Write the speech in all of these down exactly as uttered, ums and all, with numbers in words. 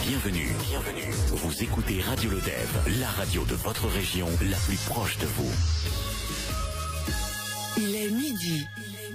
Bienvenue, bienvenue. Vous écoutez Radio Lodève, la radio de votre région, la plus proche de vous. Il est midi.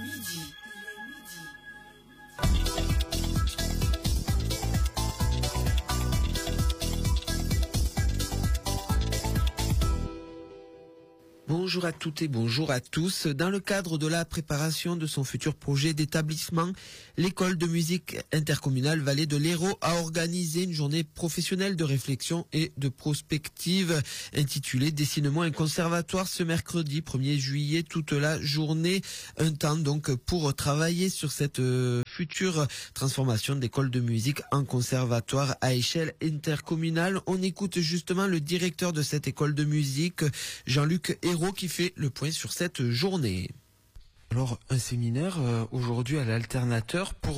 Bonjour à toutes et bonjour à tous. Dans le cadre de la préparation de son futur projet d'établissement, l'école de musique intercommunale Vallée de l'Hérault a organisé une journée professionnelle de réflexion et de prospective intitulée Dessinement et conservatoire ce mercredi premier juillet, toute la journée. Un temps donc pour travailler sur cette future transformation de l'école de musique en conservatoire à échelle intercommunale. On écoute justement le directeur de cette école de musique, Jean-Luc Hérault, qui fait le point sur cette journée. Alors, un séminaire euh, aujourd'hui à l'alternateur pour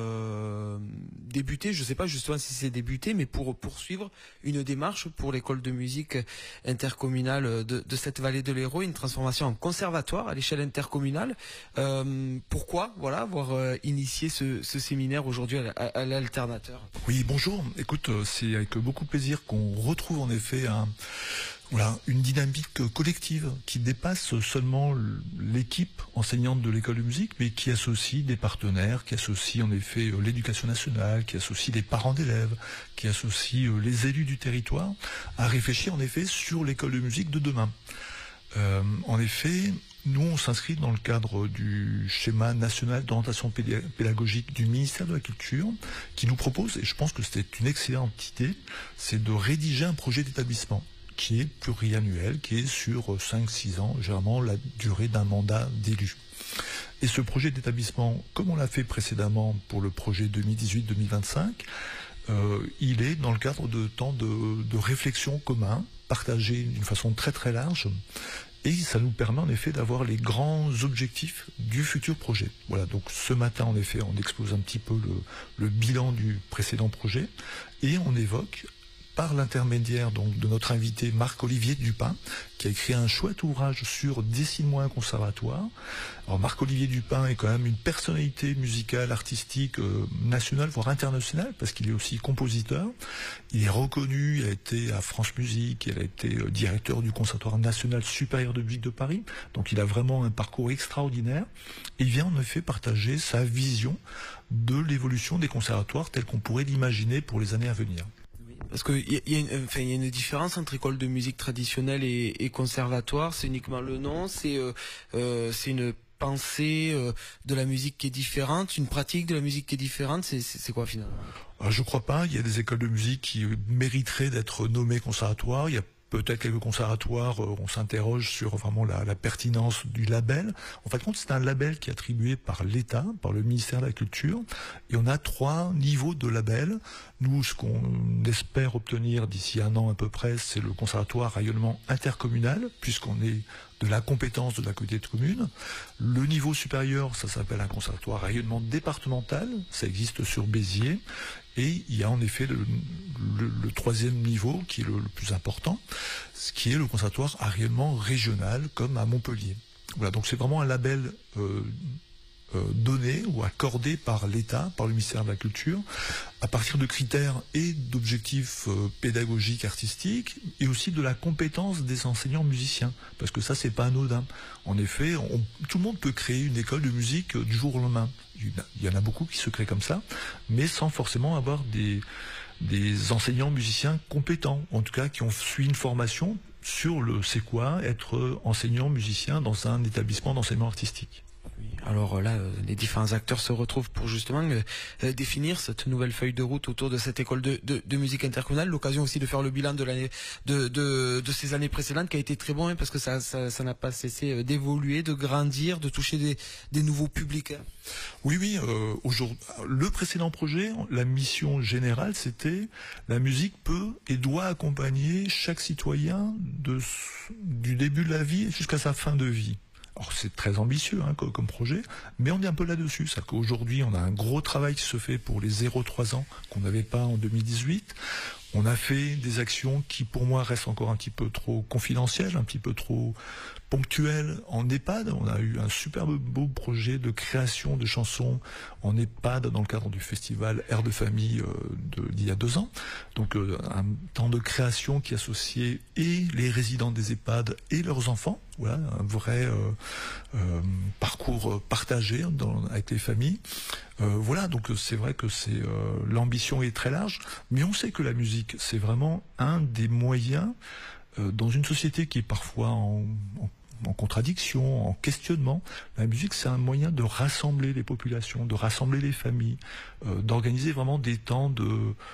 euh, débuter, je ne sais pas justement si c'est débuter, mais pour poursuivre une démarche pour l'école de musique intercommunale de, de cette vallée de l'Hérault, une transformation en conservatoire à l'échelle intercommunale. Euh, pourquoi, voilà, avoir euh, initié ce, ce séminaire aujourd'hui à, à, à l'alternateur? Oui, bonjour. Écoute, c'est avec beaucoup de plaisir qu'on retrouve en effet un... Voilà, une dynamique collective qui dépasse seulement l'équipe enseignante de l'école de musique, mais qui associe des partenaires, qui associe en effet l'éducation nationale, qui associe les parents d'élèves, qui associe les élus du territoire, à réfléchir en effet sur l'école de musique de demain. Euh, en effet, nous on s'inscrit dans le cadre du schéma national d'orientation pédagogique du ministère de la Culture, qui nous propose, et je pense que c'était une excellente idée, c'est de rédiger un projet d'établissement qui est pluriannuel, qui est sur cinq six ans, généralement la durée d'un mandat d'élu. Et ce projet d'établissement, comme on l'a fait précédemment pour le projet deux mille dix-huit deux mille vingt-cinq, euh, il est dans le cadre de temps de, de réflexion commun, partagé d'une façon très très large, et ça nous permet en effet d'avoir les grands objectifs du futur projet. Voilà, donc ce matin en effet on expose un petit peu le, le bilan du précédent projet, et on évoque par l'intermédiaire donc de notre invité Marc-Olivier Dupin, qui a écrit un chouette ouvrage sur Dessine-moi un conservatoire. Alors Marc-Olivier Dupin est quand même une personnalité musicale, artistique, euh, nationale, voire internationale, parce qu'il est aussi compositeur. Il est reconnu, il a été à France Musique, il a été euh, directeur du Conservatoire national supérieur de musique de Paris, donc il a vraiment un parcours extraordinaire. Et il vient en effet partager sa vision de l'évolution des conservatoires telle qu'on pourrait l'imaginer pour les années à venir. Parce que il y, y, enfin, y a une différence entre école de musique traditionnelle et, et conservatoire. C'est uniquement le nom. C'est euh, euh, c'est une pensée euh, de la musique qui est différente, une pratique de la musique qui est différente. C'est c'est quoi finalement? Alors, je crois pas. Il y a des écoles de musique qui mériteraient d'être nommées conservatoires. Il y a peut-être quelques conservatoires, euh, on s'interroge sur vraiment la, la pertinence du label. En fait, compte, c'est un label qui est attribué par l'État, par le ministère de la Culture, et on a trois niveaux de label. Nous, ce qu'on espère obtenir d'ici un an à peu près, c'est le conservatoire rayonnement intercommunal, puisqu'on est de la compétence de la communauté de communes. Le niveau supérieur, ça s'appelle un conservatoire rayonnement départemental, ça existe sur Béziers. Et il y a en effet le, le, le troisième niveau, qui est le, le plus important, ce qui est le conservatoire à rayonnement régional, comme à Montpellier. Voilà, donc c'est vraiment un label euh, euh, donné ou accordé par l'État, par le ministère de la Culture, à partir de critères et d'objectifs euh, pédagogiques, artistiques, et aussi de la compétence des enseignants musiciens, parce que ça c'est pas anodin. En effet, on, tout le monde peut créer une école de musique euh, du jour au lendemain. Il y en a beaucoup qui se créent comme ça, mais sans forcément avoir des, des enseignants musiciens compétents, en tout cas qui ont suivi une formation sur le c'est quoi être enseignant musicien dans un établissement d'enseignement artistique. Oui, alors là, les différents acteurs se retrouvent pour justement euh, définir cette nouvelle feuille de route autour de cette école de, de, de musique intercommunale. L'occasion aussi de faire le bilan de l'année de, de, de ces années précédentes qui a été très bon, hein, parce que ça, ça, ça n'a pas cessé d'évoluer, de grandir, de toucher des, des nouveaux publics. Hein. Oui, oui. Euh, aujourd'hui, le précédent projet, la mission générale, c'était la musique peut et doit accompagner chaque citoyen de, du début de la vie jusqu'à sa fin de vie. Alors c'est très ambitieux hein, comme projet, mais on est un peu là-dessus. C'est-à-dire qu'aujourd'hui, on a un gros travail qui se fait pour les zéro trois ans qu'on n'avait pas en deux mille dix-huit. On a fait des actions qui, pour moi, restent encore un petit peu trop confidentielles, un petit peu trop ponctuelles en EHPAD. On a eu un superbe beau projet de création de chansons en EHPAD dans le cadre du festival Air de Famille euh, d'il y a deux ans. Donc euh, un temps de création qui associait et les résidents des EHPAD et leurs enfants. Voilà, un vrai euh, euh, parcours partagé dans, avec les familles. Euh, voilà, donc c'est vrai que c'est euh, l'ambition est très large, mais on sait que la musique, c'est vraiment un des moyens euh, dans une société qui est parfois en, en, en contradiction, en questionnement. La musique, c'est un moyen de rassembler les populations, de rassembler les familles, euh, d'organiser vraiment des temps de,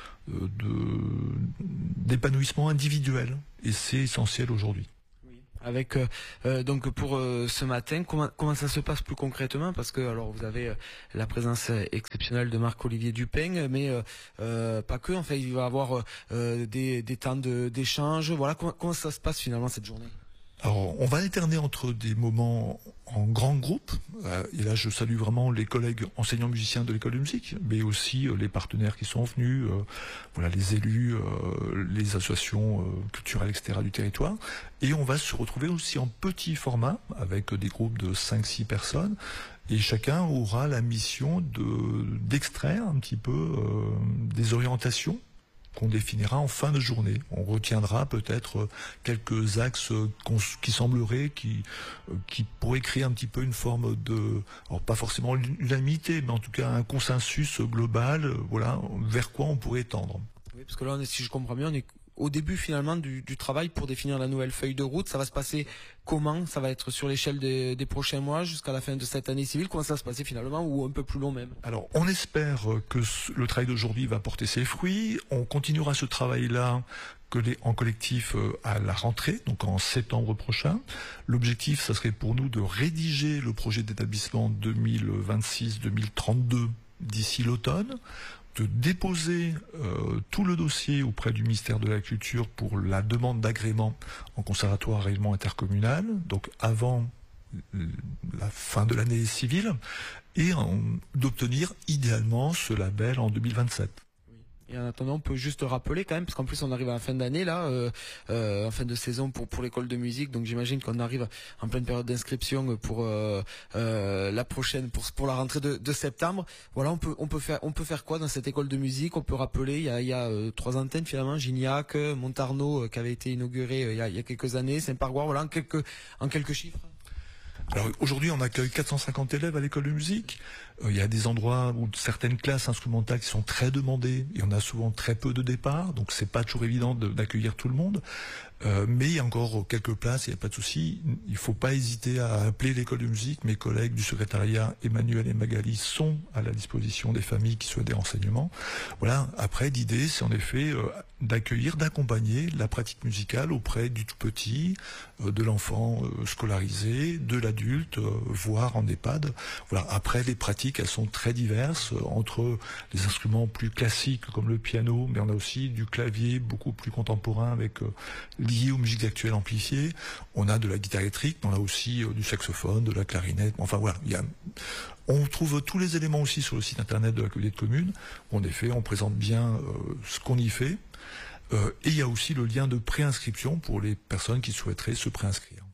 de, d'épanouissement individuel, et c'est essentiel aujourd'hui. Avec euh, euh, donc pour euh, ce matin, comment comment ça se passe plus concrètement? Parce que alors vous avez euh, la présence exceptionnelle de Marc-Olivier Dupin, mais euh, euh, pas que. En fait, il va y avoir euh, des des temps de d'échange. Voilà, comment, comment ça se passe finalement cette journée? Alors, on va alterner entre des moments en grand groupe, euh, et là je salue vraiment les collègues enseignants musiciens de l'école de musique, mais aussi euh, les partenaires qui sont venus, euh, voilà, les élus, euh, les associations euh, culturelles, et cetera du territoire, et on va se retrouver aussi en petit format, avec des groupes de cinq six personnes, et chacun aura la mission de d'extraire un petit peu euh, des orientations qu'on définira en fin de journée. On retiendra peut-être quelques axes qui sembleraient, qui, qui pourraient créer un petit peu une forme de, alors pas forcément l'unanimité, mais en tout cas un consensus global, voilà, vers quoi on pourrait tendre. Oui, parce que là, on est, si je comprends bien, on est au début finalement du, du travail pour définir la nouvelle feuille de route. Ça va se passer comment? Ça va être sur l'échelle des, des prochains mois jusqu'à la fin de cette année civile. Comment ça va se passer finalement, ou un peu plus long même? Alors, on espère que le travail d'aujourd'hui va porter ses fruits. On continuera ce travail-là que les, en collectif à la rentrée, donc en septembre prochain. L'objectif, ça serait pour nous de rédiger le projet d'établissement deux mille vingt-six deux mille trente-deux d'ici l'automne, de déposer euh, tout le dossier auprès du ministère de la Culture pour la demande d'agrément en conservatoire règlement intercommunal, donc avant la fin de l'année civile, et d'obtenir idéalement ce label en deux mille vingt-sept. Et en attendant, on peut juste rappeler quand même, parce qu'en plus on arrive à la fin d'année là, euh, euh, en fin de saison pour pour l'école de musique, donc j'imagine qu'on arrive en pleine période d'inscription pour euh, euh, la prochaine, pour pour la rentrée de, de septembre. Voilà, on peut on peut faire on peut faire quoi dans cette école de musique? On peut rappeler, il y a il y a euh, trois antennes finalement, Gignac, Montarnot euh, qui avait été inauguré euh, il y a il y a quelques années, Saint-Pargoire, voilà, en quelques en quelques chiffres. Alors aujourd'hui, on accueille quatre cent cinquante élèves à l'école de musique. Euh, il y a des endroits où certaines classes instrumentales qui sont très demandées, et on a souvent très peu de départs, donc c'est pas toujours évident d'accueillir tout le monde. Euh, mais il y a encore quelques places, il n'y a pas de souci. Il faut pas hésiter à appeler l'école de musique. Mes collègues du secrétariat, Emmanuel et Magali, sont à la disposition des familles qui souhaitent des renseignements. Voilà. Après, l'idée, c'est en effet euh, d'accueillir, d'accompagner la pratique musicale auprès du tout petit, euh, de l'enfant euh, scolarisé, de l'adulte, euh, voire en EHPAD. Voilà. Après, les pratiques, elles sont très diverses, euh, entre les instruments plus classiques comme le piano, mais on a aussi du clavier beaucoup plus contemporain avec euh, lié aux musiques actuelles amplifiées. On a de la guitare électrique, mais on a aussi euh, du saxophone, de la clarinette. Enfin voilà, il y a... on trouve tous les éléments aussi sur le site internet de la communauté de communes. En effet, on présente bien euh, ce qu'on y fait. Euh, et il y a aussi le lien de préinscription pour les personnes qui souhaiteraient se préinscrire.